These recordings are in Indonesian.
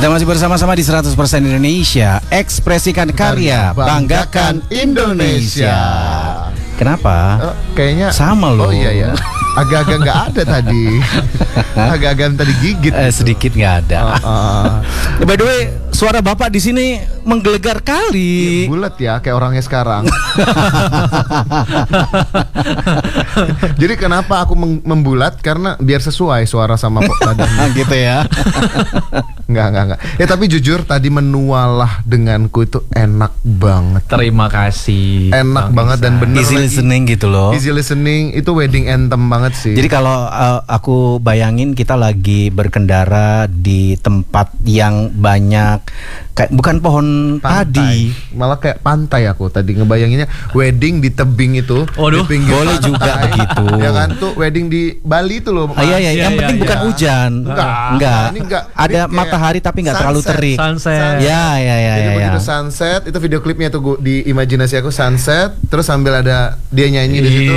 Kita masih bersama-sama di 100% Indonesia. Ekspresikan karya, banggakan Indonesia. Kenapa? Kayaknya sama loh. Oh iya ya. Agak-agak nggak ada tadi. Agak-agak tadi gigit. Sedikit nggak ada. By the way, suara bapak di sini menggelegar kali. Bulat ya, kayak orangnya sekarang. Jadi kenapa aku membulat? Karena biar sesuai suara sama badannya. Gitu ya. Enggak. Ya tapi jujur tadi menualah denganku itu enak banget. Terima kasih. Enak banget dan bener. Easy listening gitu loh. Easy listening itu wedding anthem banget sih. Jadi kalau aku bayangin kita lagi berkendara di tempat yang banyak kayak bukan pohon padi, malah kayak pantai. Aku tadi ngebayanginnya wedding di tebing itu. Waduh, di pinggir boleh pantai. juga begitu. Ya kan tuh wedding di Bali itu loh. Iya, yang penting bukan hujan. Enggak. Ini enggak. Ada matahari tapi enggak terlalu terik. Sunset. Ya. Jadi begitu sunset, itu video klipnya tuh di imajinasi aku sunset, terus sambil ada dia nyanyi di situ.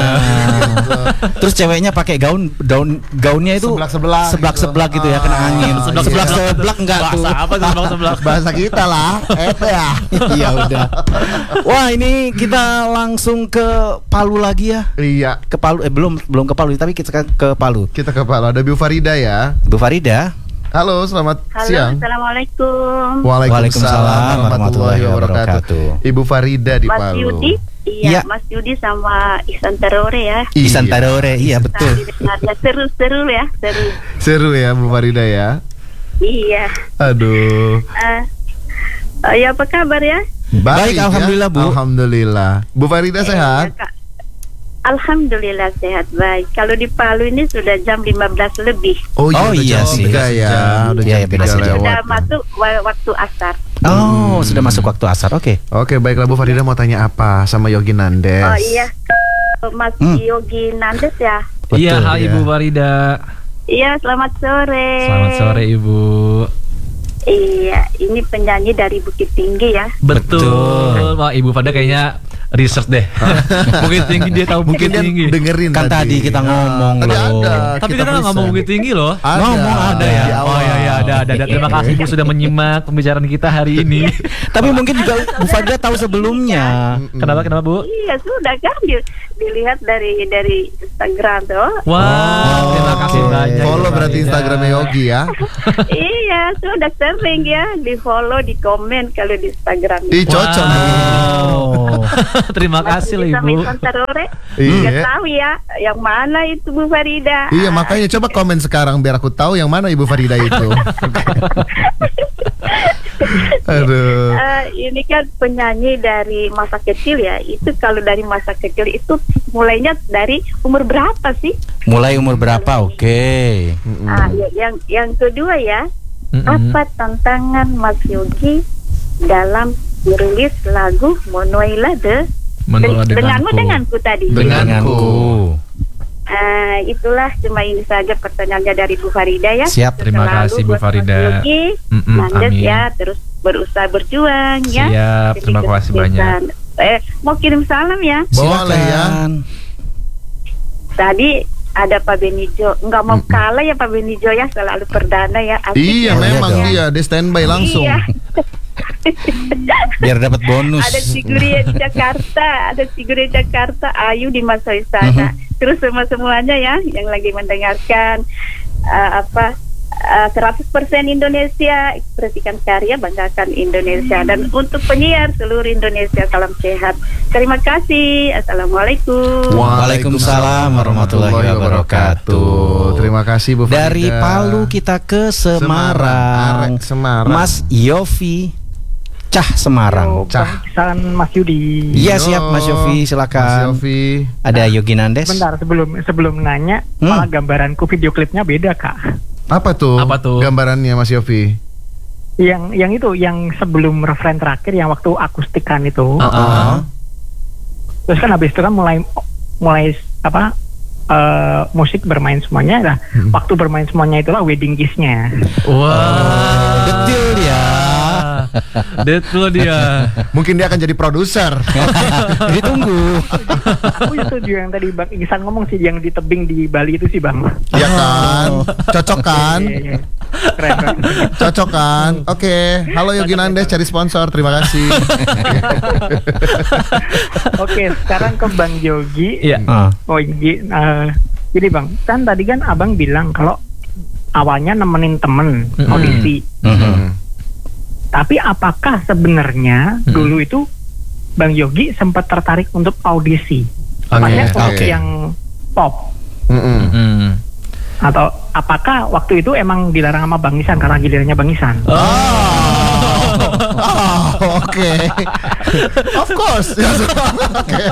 Terus ceweknya pakai gaunnya itu seblak gitu ya, kena angin. Seblak enggak tuh. Bahasa apa seblak? Bahasa kita lah. Ya. Iya udah. Wah, ini kita langsung ke Palu lagi ya. Iya. Ke Palu belum ke Palu tapi kita ke Palu. Kita ke Palu. Ada Bu Farida ya. Bu Farida. Halo, selamat siang. Assalamualaikum. Waalaikumsalam warahmatullahi wabarakatuh. Ibu Farida di Mas Palu. Yudi, iya, Mas Yudi sama Ihsan Tarore ya. Ihsan Tarore, iya betul. Seru ya. Seru ya Bu Farida ya. Iya. Aduh. Ya apa kabar ya? Baik, alhamdulillah Bu. Alhamdulillah. Bu Farida sehat? Ya, Alhamdulillah sehat, baik. Kalau di Palu ini sudah jam 15 lebih. Oh iya sih. Ya, udah jam 3 lewat. Sudah masuk waktu asar. Oh, sudah masuk waktu asar. Oke, baiklah Bu Farida mau tanya apa sama Yogi Nandes? Oh iya, Mas Yogi Nandes ya. Iya, hai Ibu Farida. Iya, selamat sore. Selamat sore Ibu. Iya, ini penyanyi dari Bukit Tinggi ya. Betul. Wah, Ibu Farida kayaknya research deh. Bukit Tinggi, dia tahu Bukit Tinggi. Dengerin kan tadi kita ngomong loh. Tapi dia nggak ngomong Bukit Tinggi loh. Ngomong ada ya. Oh iya, ada. Terima kasih Bu sudah menyimak pembicaraan kita hari ini. Tapi mungkin juga Bu Farida tahu sebelumnya. Kenapa Bu? Iya, sudah kan dilihat dari Instagram tuh. Wah, terima kasih banyak. Follow berarti Instagramnya Yogi ya. Iya, sudah sering ya di follow, di komen kalau di Instagram. Ih, cocok nih. Terima kasih loh Ibu. Nggak tahu ya yang mana itu Bu Farida. Iya, makanya coba komen sekarang biar aku tahu yang mana Ibu Farida itu. Aduh. Ini kan penyanyi dari masa kecil ya. Itu kalau dari masa kecil itu mulainya dari umur berapa sih? Mulai umur berapa? Oke. Yang kedua ya, apa tantangan Mas Yogi dalam merilis lagu Monoila denganku tadi. Denganku. Itulah cuma ini saja pertanyaannya dari Bu Farida ya. Siap, terima kasih Bu Farida. Nandes ya, terus berusaha berjuang ya. Siap, terima kasih banyak. Mau kirim salam ya? Boleh ya. Tadi ada Pak Benijo, nggak mau kalah ya Pak Benijo ya, selalu perdana ya. Iya, memang dia standby langsung. Iya. Biar dapat bonus. Ada Siguri Jakarta, Ayu di masa sana. Terus semuanya ya yang lagi mendengarkan 100% Indonesia, ekspresikan karya, banggakan Indonesia. Dan untuk penyiar seluruh Indonesia, salam sehat. Terima kasih. Assalamualaikum. Waalaikumsalam warahmatullahi wabarakatuh. Terima kasih Bu Farida. Dari Palu kita ke Semarang. Mas Yofi Cah Semarang. Salam Mas Yudi. Iya, siap Mas Yofi, silakan. Mas Yofi. Ada Yogi Nandes. Bentar, sebelum nanya, malah gambaranku video klipnya beda, Kak. Apa tuh gambarannya Mas Yofi? Yang sebelum referen terakhir yang waktu akustikan itu. Terus kan habis itu kan mulai musik bermain semuanya lah. Waktu bermain semuanya itulah wedding kiss-nya. Wah, betul ya. Betul dia. Mungkin dia akan jadi produser. Ditunggu. Aku setuju yang tadi Bang Ihsan ngomong sih, yang di tebing di Bali itu sih Bang. Iya kan? Cocok kan? Iya. Keren. Cocok kan? Oke, halo Yogi Nandes cari sponsor, terima kasih. Oke, sekarang ke Bang Yogi. Iya. Oh, jadi Bang, kan tadi kan Abang bilang kalau awalnya nemenin temen audisi. Tapi apakah sebenarnya dulu itu Bang Yogi sempat tertarik untuk audisi? Maksudnya untuk yang pop? Atau apakah waktu itu emang dilarang sama Bang Isan karena gilirannya Bang Isan? Oke. Of course. Oke.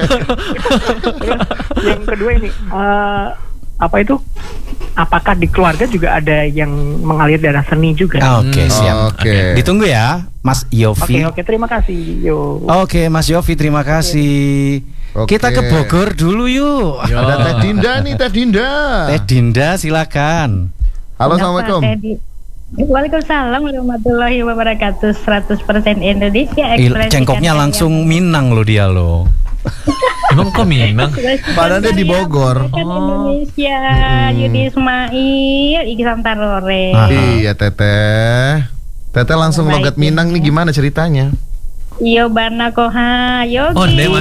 Yang kedua ini, apa itu? Apakah di keluarga juga ada yang mengalir darah seni juga? Oke, siap. Oke. Ditunggu ya, Mas Yofi. Oke, terima kasih. Yo. Oke, Mas Yofi, terima kasih. Oke. Kita ke Bogor dulu yuk. Ada Teh Dinda nih, Teh Dinda. Teh Dinda, silakan. Halo, assalamualaikum. Waalaikumsalam warahmatullahi wabarakatuh. 100% Indonesia. Ekspresikan Cengkoknya karya. langsung Minang loh dia loh. Emang kok Minang? Padahal dia di Bogor. Indonesia, Yudi Ismail, Iksan Tarore. Iya, Teteh. Teteh langsung logat Minang nih, gimana ceritanya? Iyo bana koha, Yogi.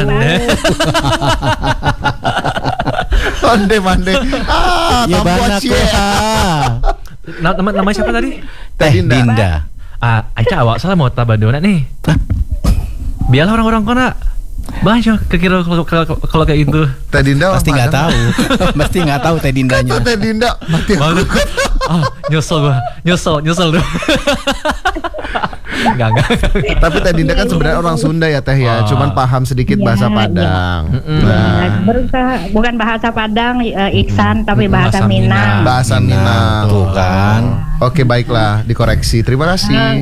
Onde mande. Ya Tampu banyak Aceh. Nama siapa tadi? Teh Dinda. Aca awak salah mau tabadona nih. Biarlah orang-orang kona. Banyak kekira kalau kayak gitu. Teh Dinda Pasti nggak tahu. Pasti nggak tahu Teh Dindanya. Kata Teh Dinda mati Malu. Nyesel gua. Enggak. Tapi Teh Dinda kan sebenarnya orang Sunda ya Teh ya, cuman paham sedikit bahasa Padang. Berusaha bukan bahasa Padang, Iksan, tapi bahasa Minang. Bahasa Minang. Tuh kan. Oke, baiklah, dikoreksi. Terima kasih.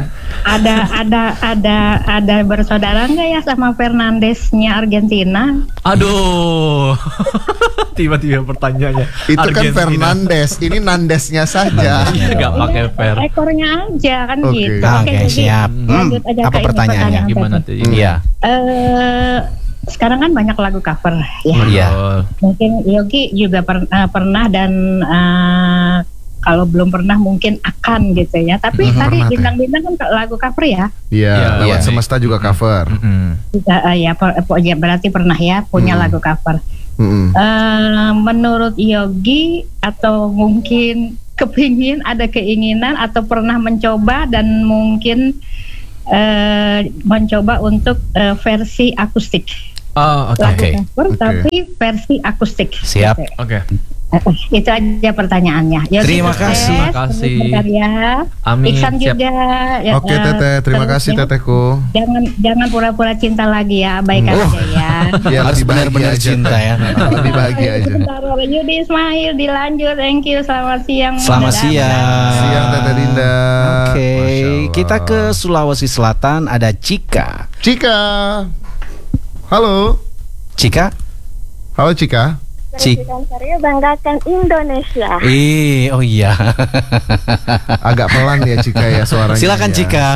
Ada bersaudara nggak ya sama Fernandesnya Argentina? Aduh. Tiba-tiba pertanyaannya. Itu kan Argentina. Fernandes, ini Nandesnya saja. Enggak pakai ver. Ekornya aja kan Oke. gitu. Oke, jadi siap. lanjut aja Apa ke ini pertanyaannya? pertanyaan Gimana tadi. tuh? Iya. Sekarang kan banyak lagu cover ya. Iya. Mungkin Yogi juga pernah dan kalau belum pernah mungkin akan gitu ya. Tapi tadi Pernah, Teh. bintang-bintang kan lagu cover ya. Iya, lewat Iya. semesta juga cover. Ya berarti pernah ya punya lagu cover. Menurut Yogi atau mungkin ada keinginan atau pernah mencoba dan mungkin mencoba untuk versi akustik. Oh, oke. Lagu Oke. cover tapi versi akustik. Siap. Gitu. Oke. Itu aja pertanyaannya. Yogi, Terima sukses, kasih. Terima kasih. berkarya. Amin. Iksan Siap. juga. Oke, Teteh, terima kasih Tetehku. Jangan pura-pura cinta lagi ya, abaikan aja ya. Ya, Harus lebih bahagia benar-benar aja. cinta ya. Lebih bahagia aja. Sebentar, Yudi Ismail dilanjut. Thank you. Selamat siang. Selamat Dadah. siang. Siang Teteh Dinda. Oke, Masya Allah. kita ke Sulawesi Selatan ada Cika. Cika. Halo. Cika? Halo Cika. Ekspresikan karya, banggakan Indonesia. Oh iya. Agak pelan ya Cika ya suaranya. Silakan ya. Cika.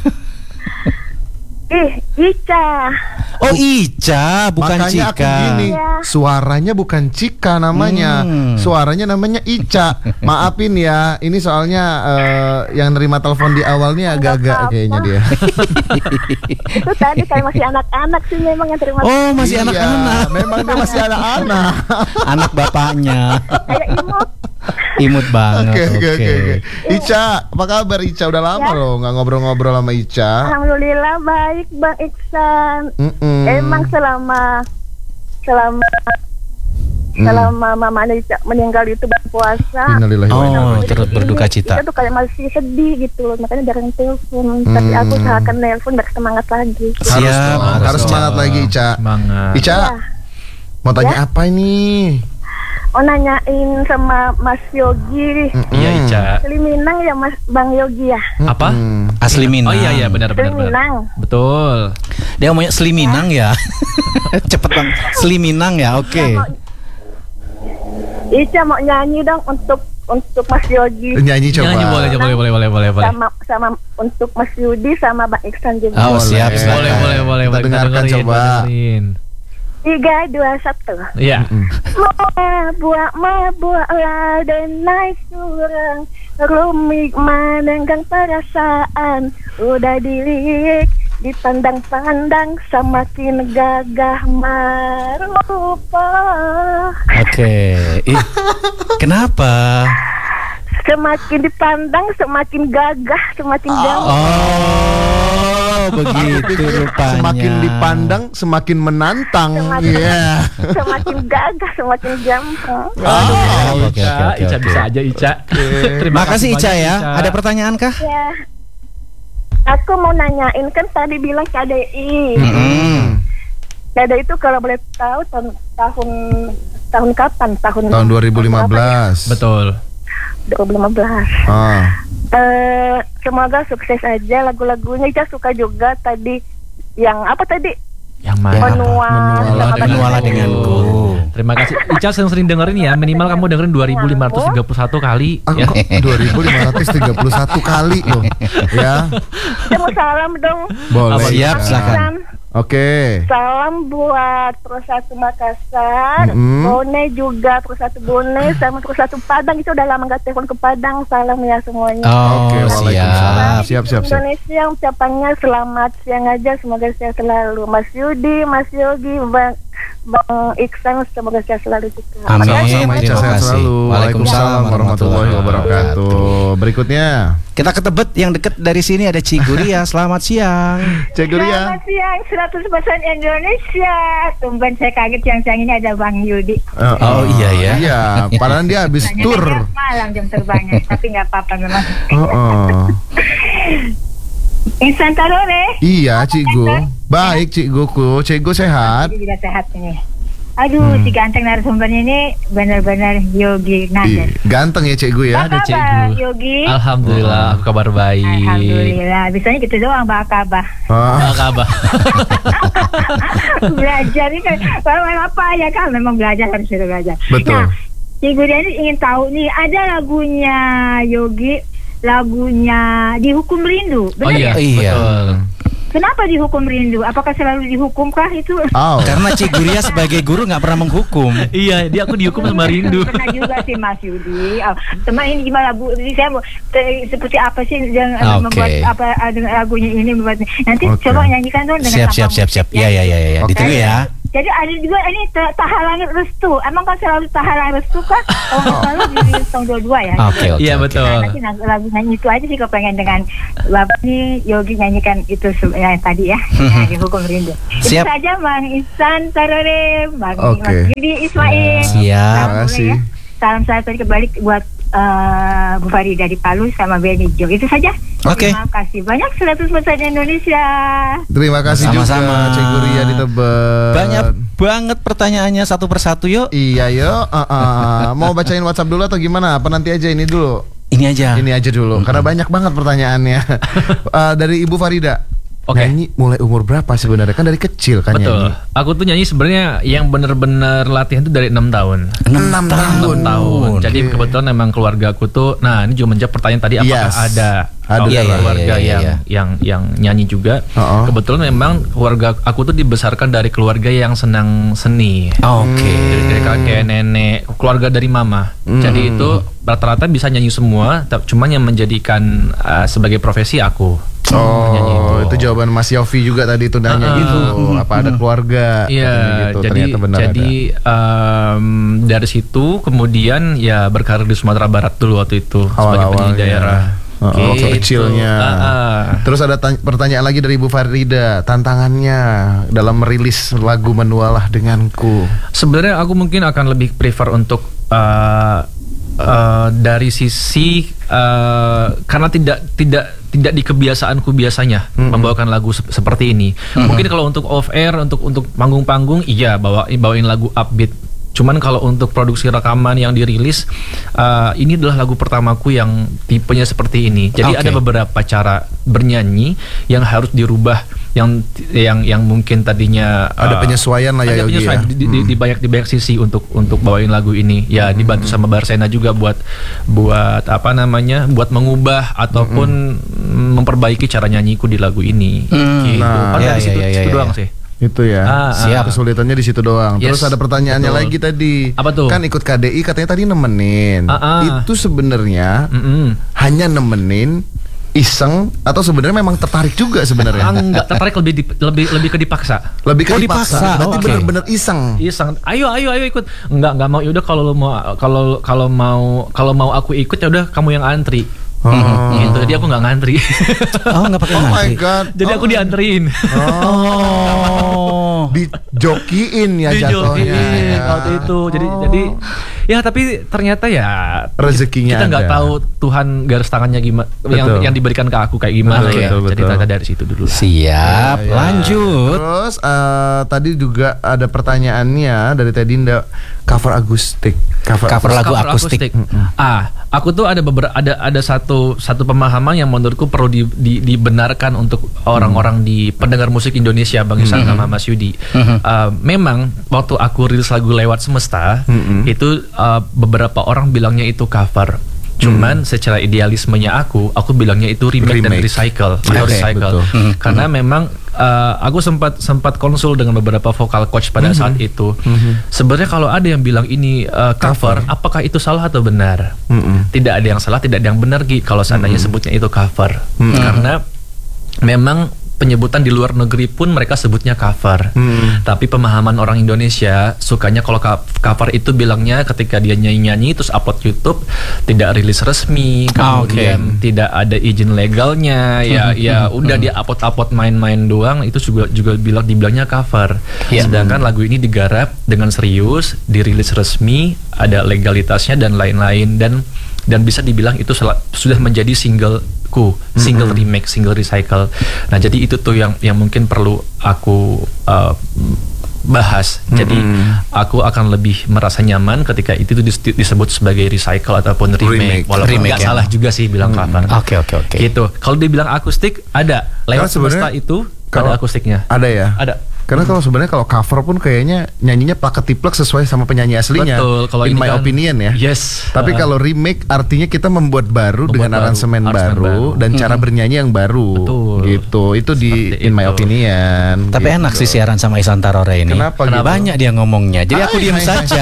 Ica. Oh Ica, bukan Makanya aku Cika. gini, suaranya bukan Cika namanya, suaranya namanya Ica. Maafin ya, ini soalnya yang nerima telepon di awal nih agak-agak kayaknya dia. Itu tadi kayak masih anak-anak sih memang yang terima. Oh masih Iya, anak-anak. memang dia masih anak-anak. Anak bapaknya. Kayak imut. Imut banget. Oke. Ica, apa kabar Ica? Udah lama loh nggak ngobrol-ngobrol sama Ica. Alhamdulillah baik Bang Iksan. Emang selama mamanya Ica meninggal itu berpuasa. Innalillahi wa inna Oh, ilaihi turut raji'un. berduka cita. Kita tuh kayak masih sedih gitu loh, makanya jarang telepon. Tapi aku usahakan nelpon biar semangat lagi. Harus Siap, dong, harus semangat lagi Ica. Semangat. Ica, mau tanya apa ini? Oh nanyain sama Mas Yogi. Iya, Ica. Asli Minang ya Mas Bang Yogi ya. Apa? Asli Minang. Oh iya benar. Asli Minang. Betul. Dia ngomongnya Sli Minang ya. Cepet bang. Sli Minang ya. Oke. Ica mau nyanyi dong untuk Mas Yogi. Nyanyi coba. Nyanyi boleh. Sama untuk Mas Yudi sama Bang Iksan juga. Oh siap. Boleh. silakan. Boleh. Kita dengarkan coba. 3, 2, 1. Iya. Mabuk lah dan naik surang rumit menenggang perasaan, udah dilirik, dipandang-pandang, semakin gagah merupa. Oke. Ih, kenapa? Semakin dipandang, semakin gagah, semakin gagah. Oh, begitu rupanya. Semakin dipandang, semakin menantang. Iya. Semakin gagah, semakin gampang. Oke. Ica bisa aja Ica. Terima Makasih Ica ya. Ica. Ada pertanyaan kah? Ya. Aku mau nanyain, kan tadi bilang KDI. KDI itu kalau boleh tahu tahun kapan? Tahun 2015. Betul. 2015. Semoga sukses aja lagu-lagunya. Ica suka juga tadi yang apa tadi? Yang mana? Menualah denganku. Terima kasih. Ica sering dengerin ya. Minimal kamu dengerin 2531 kali ya. Aku 2531 kali loh. Ya. Saya mau salam dong. Boleh. Siap, Ica. silakan. Oke. Salam buat Persatu Makassar, Bone juga Persatu Bone, sama Persatu Padang. Itu udah lama nggak telepon ke Padang. Salam ya semuanya. Oh, Oke, waalaikumsalam. siap. Siap. Indonesia ucapannya selamat siang aja, semoga sehat selalu. Mas Yudi, Mas Yogi, Bang Iksan, semoga sehat selalu juga. Amin. Sama-sama Ica, Terima sehat kasih. selalu. Waalaikumsalam warahmatullahi wabarakatuh. Berikutnya, Kita ke Tebet yang deket dari sini ada Ciguria. Selamat siang. Cek Guria. Selamat siang, 100% Indonesia. Tumben saya kaget siang-siang ini ada Bang Yudi. Oh, iya ya. Iya, padahal dia habis Tanya tur. aja malam jam terbangnya, tapi nggak apa-apa memang. Insan Tarore. Iya, Cikgu. Baik, Cikguku. Cikgu sehat. Jadi juga sehat ini. Aduh, si ganteng narasumbernya ini benar-benar Yogi Nader. Ganteng ya Cikgu ya. Ada Apa kabar, Cikgu. Yogi? Alhamdulillah, aku kabar baik. Alhamdulillah. Bisanya gitu doang, Mbak Kabah. Apa kabar? Belajar ini kan, kalau apa ya kan, memang belajar harus belajar. Betul. Nah, Cikgu ini ingin tahu nih, ada lagunya Yogi, lagunya Dihukum Rindu. Oh Benar ya? Iya. Betul. Kenapa dihukum rindu? Apakah selalu dihukumkah itu? Oh. Karena Ciguria sebagai guru nggak pernah menghukum. Iya, dia aku dihukum sama rindu. Pernah juga sih Mas Yudi. Teman ini gimana Bu? Jadi saya mau seperti apa sih yang membuat apa dengan lagunya ini membuat nanti coba nyanyikan dong dengan Siap. Ya. Ditunggu ya. Jadi ada juga ini tahalang restu. Emang kan selalu tahalang restu kah? Oh, selalu di tahun 22 ya. Oke. Iya, betul. Nah, nanti lagu nyanyi itu aja sih kalau pengen dengan Bapak nih Yogi nyanyikan itu yang tadi ya. Nah, Dihukum Rindu. Siap. Itu saja Bang Ihsan Tarore, Bang Oke. Yudi Ismail. Siap. Terima kasih. Salam saya tadi kembali buat Bu Farida di Palu sama Benny Jo. Itu saja. Oke. Terima kasih banyak 100% Indonesia. Terima kasih Sama-sama. juga Cikgu Ria di Tebet. Banyak banget pertanyaannya satu persatu yuk. Iya yuk. Mau bacain WhatsApp dulu atau gimana? Apa nanti aja ini dulu? Ini aja. Ini aja dulu. Karena banyak banget pertanyaannya. Dari Ibu Farida. Oke. Nyanyi mulai umur berapa sebenarnya? Kan dari kecil kan Betul. nyanyi. Aku tuh nyanyi sebenarnya yang bener-bener latihan tuh dari 6 tahun. 6 tahun. 6 tahun. Oke. Jadi kebetulan memang keluarga aku tuh, nah ini juga menjawab pertanyaan tadi apakah Yes. ada Iya, iya, keluarga iya, iya. yang nyanyi juga. Kebetulan memang keluarga aku tuh dibesarkan dari keluarga yang senang seni. Oke. Dari kakek, nenek, keluarga dari mama. Jadi itu rata-rata bisa nyanyi semua, cuman yang menjadikan sebagai profesi aku. Nyanyi itu jawaban Mas Yofi juga tadi itu nanya gitu. Apa ada keluarga? Iya, Katanya gitu. jadi Ternyata benar dari situ kemudian ya berkarir di Sumatera Barat dulu waktu itu sebagai penyanyi daerah. Waktu kecilnya. Terus ada pertanyaan lagi dari Ibu Farida, tantangannya dalam merilis lagu Menualah Denganku. Sebenarnya aku mungkin akan lebih prefer untuk dari sisi karena tidak di kebiasaanku biasanya membawakan lagu seperti ini. Mungkin kalau untuk off air, untuk panggung-panggung, iya bawain lagu upbeat. Cuman kalau untuk produksi rekaman yang dirilis, ini adalah lagu pertamaku yang tipenya seperti ini. Jadi ada beberapa cara bernyanyi yang harus dirubah, yang mungkin tadinya ada penyesuaian lah ya Yogi ya. Di banyak sisi untuk bawain lagu ini. Ya dibantu sama Barsena juga buat apa namanya, buat mengubah ataupun memperbaiki cara nyanyiku di lagu ini. Gitu. Nah, Dari situ doang sih. Itu ya. Siap. Kesulitannya di situ doang. Terus Yes, ada pertanyaannya betul. lagi tadi. Apa tuh? Kan ikut KDI katanya tadi nemenin. Itu sebenarnya hanya nemenin iseng atau sebenarnya memang tertarik juga sebenarnya? Enggak tertarik, lebih ke dipaksa. Lebih ke Oh, dipaksa. dipaksa. Berarti Oke. benar-benar iseng. Iseng, ayo ikut. Enggak mau. Yaudah kalau mau aku ikut ya udah kamu yang antri. Gitu. Jadi aku nggak ngantri. Oh, nggak pakai Oh my ngantri. god. Jadi aku dianterin. Oh. Dijokiin ya jatuhnya. Dijokiin ya. waktu itu. Jadi ya tapi ternyata ya Rezekinya kita nggak ada. tahu Tuhan garis tangannya gimana Betul. yang diberikan ke aku kayak gimana Betul, ya. betul, Jadi betul. ternyata dari situ dulu. Siap, Ya, ya. lanjut. Terus tadi juga ada pertanyaannya dari Tedinda, cover akustik. Cover lagu akustik. Aku tuh ada satu pemahaman yang menurutku perlu dibenarkan untuk orang-orang di pendengar musik Indonesia, Bang Isan sama Mas Yudi. Memang waktu aku rilis lagu Lewat Semesta itu beberapa orang bilangnya itu cover. Cuman secara idealismenya aku bilangnya itu remake dan Remake. recycle. Yes, Recycle. betul. Karena memang aku sempat konsul dengan beberapa vokal coach pada saat itu. Sebenarnya kalau ada yang bilang ini cover, apakah itu salah atau benar? Tidak ada yang salah, tidak ada yang benar Gi kalau seandainya sebutnya itu cover. Karena memang penyebutan di luar negeri pun mereka sebutnya cover. Tapi pemahaman orang Indonesia sukanya kalau cover itu bilangnya ketika dia nyanyi-nyanyi terus upload YouTube tidak rilis resmi, kemudian tidak ada izin legalnya, ya udah dia upload main-main doang, itu juga dibilangnya cover. Sedangkan lagu ini digarap dengan serius, dirilis resmi, ada legalitasnya dan lain-lain, dan bisa dibilang itu sudah menjadi singleku, single remake, single recycle. Nah, jadi itu tuh yang mungkin perlu aku bahas. Jadi aku akan lebih merasa nyaman ketika itu disebut sebagai recycle ataupun remake. Walaupun nggak salah juga sih bilang cover. Oke. Gitu. Kalau dibilang akustik ada. Lewat Semesta itu ada akustiknya. Ada ya? Ada. Karena kalau sebenarnya kalau cover pun kayaknya nyanyinya plak-ketiplak sesuai sama penyanyi aslinya. Betul, kalau in ini my kan- opinion ya. Yes. Tapi kalau remake artinya kita membuat baru dengan baru, aransemen aransemen baru baru. dan cara bernyanyi yang baru. Betul. Gitu. Itu di Seperti in my itu. opinion. Tapi Gitu. enak sih siaran sama Isan Tarore ini. Kenapa gitu? Banyak dia ngomongnya. Jadi aku diam saja.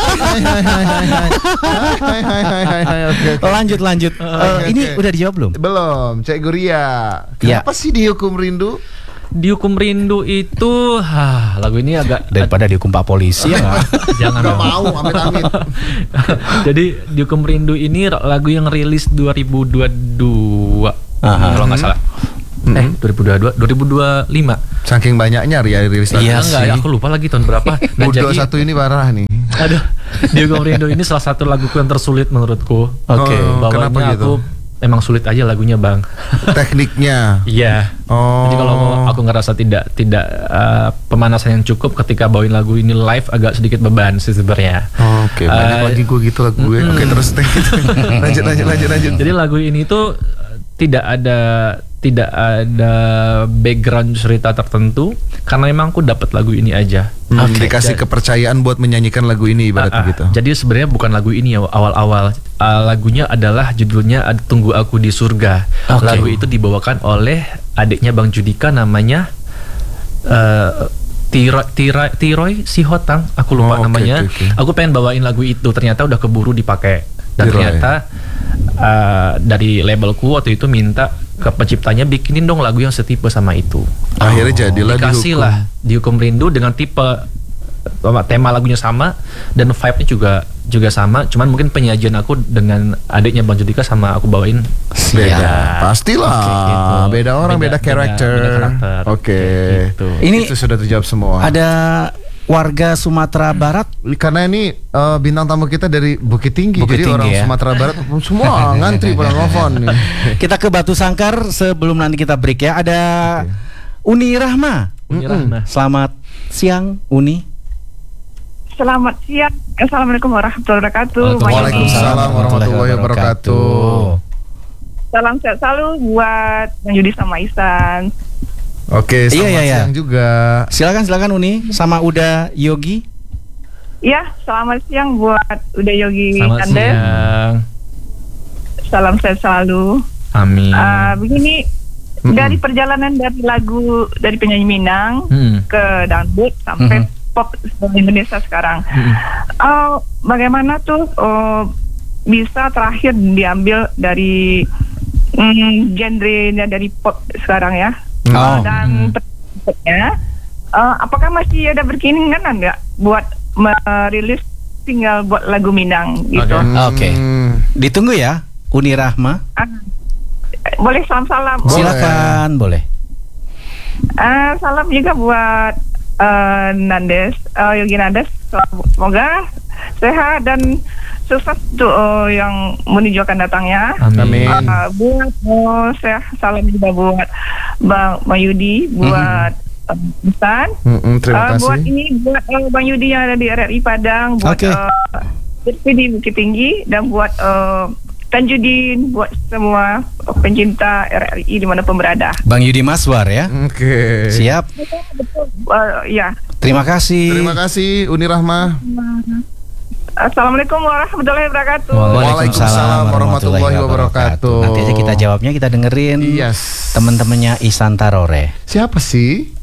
Oke. Lanjut. Ini oke. udah dijawab belum? Belum, Cek Guria. Ya. Kenapa sih dihukum rindu? Dihukum Rindu itu lagu ini agak Daripada dihukum Pak Polisi ya nggak? jangan Gak dong. mau, amit-amit. Jadi Dihukum Rindu ini lagu yang rilis 2022 kalau nggak salah. 2022, 2025. Saking banyaknya Ria rilis lagu. Iya Enggak, sih. aku lupa lagi tahun berapa. Nah, jadi 21 ini parah nih. aduh, Dihukum Rindu ini salah satu laguku yang tersulit menurutku. Oke. Oh, kenapa Bawahnya gitu? aku emang sulit aja lagunya, Bang. Tekniknya. Iya. Oh. Jadi kalau aku ngerasa tidak pemanasan yang cukup ketika bawain lagu ini live agak sedikit beban sih sebenarnya. Oke, banyak lagi gue gitu lagu gue. Oke, terus lanjut. Jadi lagu ini tuh tidak ada background cerita tertentu karena memang aku dapat lagu ini aja. Dikasih kepercayaan buat menyanyikan lagu ini ibaratnya gitu. Jadi sebenarnya bukan lagu ini ya awal-awal. Lagunya adalah judulnya Tunggu Aku di Surga. Oke. Lagu itu dibawakan oleh adiknya Bang Judika namanya Tiroy Sihotang, aku lupa Oh, oke, namanya. oke. Aku pengen bawain lagu itu, ternyata udah keburu dipakai. Dan Tiroy. ternyata dari labelku waktu itu minta ke penciptanya bikinin dong lagu yang setipe sama itu. Akhirnya jadilah Dikasih dihukum. lah Dihukum Rindu dengan tipe tema lagunya sama dan vibe-nya juga sama, cuman mungkin penyajian aku dengan adiknya Bang Judika sama aku bawain Beda. Pastilah. Oke, gitu. Beda orang, beda karakter. beda karakter. Oke. Gitu. Ini Itu sudah terjawab semua. ada warga Sumatera Barat. Karena ini bintang tamu kita dari Bukit Tinggi, Bukit jadi Tinggi orang ya. Sumatera Barat semua ngantri pada nelfon nih. Kita ke Batu Sangkar sebelum nanti kita break ya. Ada Uni Rahma. Uni Rahma. Selamat siang Uni. Selamat siang. Assalamualaikum warahmatullahi wabarakatuh. Waalaikumsalam warahmatullahi wabarakatuh. Salam sehat selalu buat Bang Yudi sama Isan. Oke, selamat Iya. siang juga. Silakan Uni sama Uda Yogi. Ya, selamat siang buat Uda Yogi Selamat Anda. siang. Salam sehat selalu. Amin. Begini, Dari perjalanan dari lagu dari penyanyi Minang ke dangdut sampai pop Indonesia sekarang. Bagaimana tuh bisa terakhir diambil dari genre-nya dari pop sekarang ya? Dan berikutnya, apakah masih ada berkeinginan nggak buat merilis single buat lagu Minang gitu? Oke. Ditunggu ya, Uni Rahma. Boleh salam-salam. Silakan, boleh. Salam juga buat Nandes, Yogi Nandes. Semoga sehat dan sukses untuk yang menuju akan datangnya. Amin. Buat saya salam juga buat Bang Yudi, buat Busan. Terima kasih. Buat ini buat Bang Yudi yang ada di RRI Padang, buat di Bukit Tinggi, dan buat Tanjudin, buat semua pencinta RRI dimanapun berada. Bang Yudi Maswar ya. Oke. Siap. Ya. Terima kasih. Terima kasih Uni Rahma. Assalamualaikum warahmatullahi wabarakatuh. Waalaikumsalam warahmatullahi wabarakatuh. Nanti aja kita jawabnya, kita dengerin Yes. teman-temannya Isan Tarore. Siapa sih?